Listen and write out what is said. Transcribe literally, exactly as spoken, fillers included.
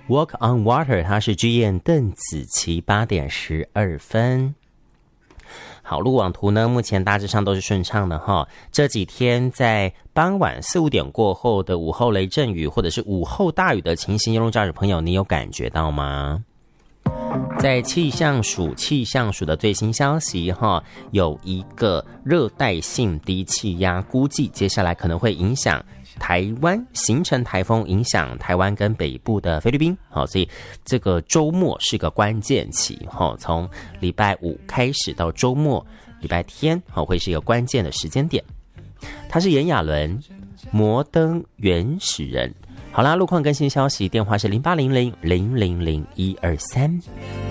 Walk on Water， 它是之燕邓紫棋八点十二分。好，路网图呢，目前大致上都是顺畅的哈。这几天在傍晚四五点过后的午后雷阵雨，或者是午后大雨的情形，用路驾驶朋友，你有感觉到吗？在气象署气象署的最新消息哈，有一个热带性低气压，估计接下来可能会影响台湾，形成台风，影响台湾跟北部的菲律宾。好，所以这个周末是个关键期哈，从礼拜五开始到周末礼拜天好，会是一个关键的时间点。他是炎亚纶，摩登原始人。好啦，路况更新消息，电话是零八零零零零零一二三。